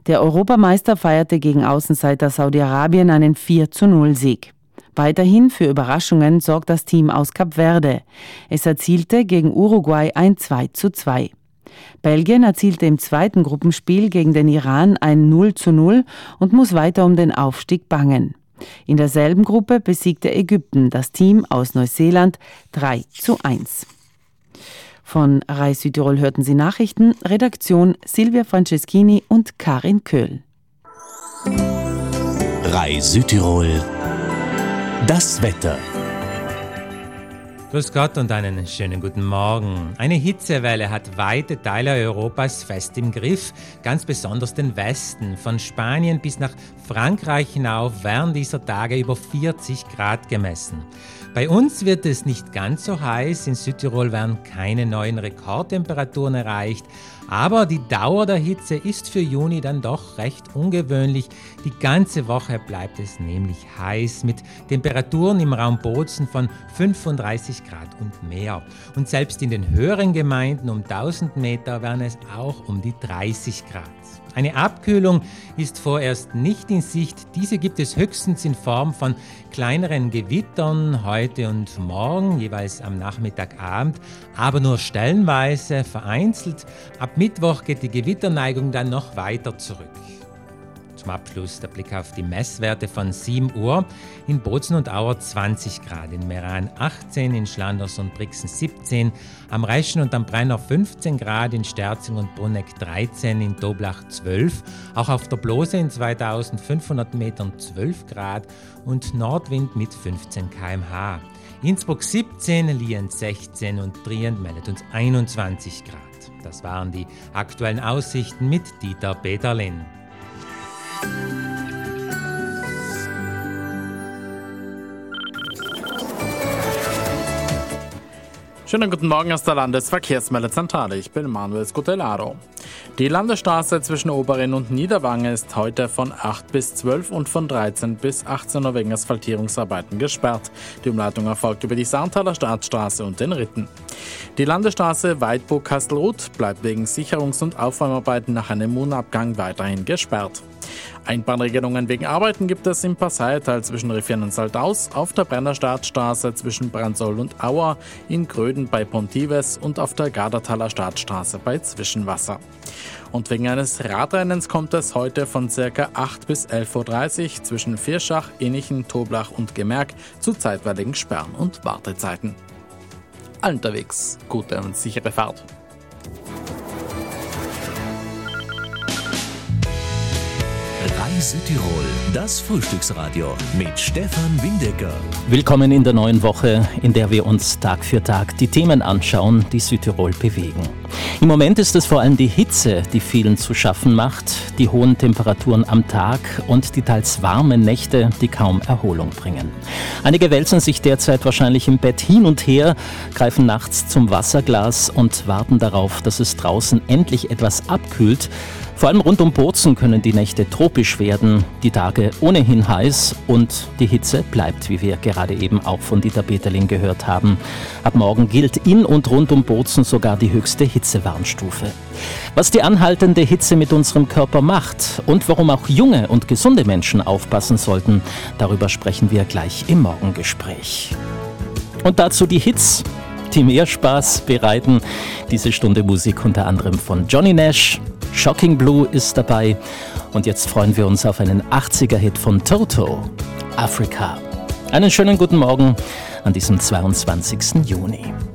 Der Europameister feierte gegen Außenseiter Saudi-Arabien einen 4:0-Sieg. Weiterhin für Überraschungen sorgt das Team aus Kap Verde. Es erzielte gegen Uruguay ein 2:2. Belgien erzielte im zweiten Gruppenspiel gegen den Iran ein 0:0 und muss weiter um den Aufstieg bangen. In derselben Gruppe besiegte Ägypten das Team aus Neuseeland 3:1. Von RAI Südtirol hörten Sie Nachrichten, Redaktion Silvia Franceschini und Karin Köhl. RAI Südtirol, das Wetter. Grüß Gott und einen schönen guten Morgen. Eine Hitzewelle hat weite Teile Europas fest im Griff, ganz besonders den Westen. Von Spanien bis nach Frankreich hinauf werden dieser Tage über 40 Grad gemessen. Bei uns wird es nicht ganz so heiß, in Südtirol werden keine neuen Rekordtemperaturen erreicht, aber die Dauer der Hitze ist für Juni dann doch recht ungewöhnlich. Die ganze Woche bleibt es nämlich heiß mit Temperaturen im Raum Bozen von 35 Grad und mehr. Und selbst in den höheren Gemeinden um 1000 Meter wären es auch um die 30 Grad. Eine Abkühlung ist vorerst nicht in Sicht. Diese gibt es höchstens in Form von kleineren Gewittern heute und morgen, jeweils am Nachmittagabend, aber nur stellenweise, vereinzelt. Ab Mittwoch geht die Gewitterneigung dann noch weiter zurück. Zum Abschluss der Blick auf die Messwerte von 7 Uhr. In Bozen und Auer 20 Grad, in Meran 18, in Schlanders und Brixen 17, am Reschen und am Brenner 15 Grad, in Sterzing und Bruneck 13, in Toblach 12, auch auf der Blose in 2500 Metern 12 Grad und Nordwind mit 15 km/h. Innsbruck 17, Lienz 16 und Trient meldet uns 21 Grad. Das waren die aktuellen Aussichten mit Dieter Peterlin. Schönen guten Morgen aus der Landesverkehrsmeldezentrale. Ich bin Manuel Scutellaro. Die Landesstraße zwischen Oberrinn und Niederwange ist heute von 8 bis 12 und von 13 bis 18 Uhr wegen Asphaltierungsarbeiten gesperrt. Die Umleitung erfolgt über die Saarnthaler Staatsstraße und den Ritten. Die Landesstraße Weidburg-Kastelruth bleibt wegen Sicherungs- und Aufräumarbeiten nach einem Mohnabgang weiterhin gesperrt. Einbahnregelungen wegen Arbeiten gibt es im Passaital zwischen Riffian und Saldaus, auf der Brenner Staatsstraße zwischen Brandsol und Auer, in Gröden bei Pontives und auf der Gardertaler Staatsstraße bei Zwischenwasser. Und wegen eines Radrennens kommt es heute von ca. 8 bis 11:30 Uhr zwischen Vierschach, Innichen, Toblach und Gemerk zu zeitweiligen Sperren und Wartezeiten. Allen unterwegs gute und sichere Fahrt. RAI Südtirol, das Frühstücksradio mit Stefan Windecker. Willkommen in der neuen Woche, in der wir uns Tag für Tag die Themen anschauen, die Südtirol bewegen. Im Moment ist es vor allem die Hitze, die vielen zu schaffen macht, die hohen Temperaturen am Tag und die teils warmen Nächte, die kaum Erholung bringen. Einige wälzen sich derzeit wahrscheinlich im Bett hin und her, greifen nachts zum Wasserglas und warten darauf, dass es draußen endlich etwas abkühlt. Vor allem rund um Bozen können die Nächte tropisch werden, die Tage ohnehin heiß und die Hitze bleibt, wie wir gerade eben auch von Dieter Peterlin gehört haben. Ab morgen gilt in und rund um Bozen sogar die höchste Hitzewarnstufe. Was die anhaltende Hitze mit unserem Körper macht und warum auch junge und gesunde Menschen aufpassen sollten, darüber sprechen wir gleich im Morgengespräch. Und dazu die Hits, die mehr Spaß bereiten. Diese Stunde Musik unter anderem von Johnny Nash. Shocking Blue ist dabei und jetzt freuen wir uns auf einen 80er-Hit von Toto, Africa. Einen schönen guten Morgen an diesem 22. Juni.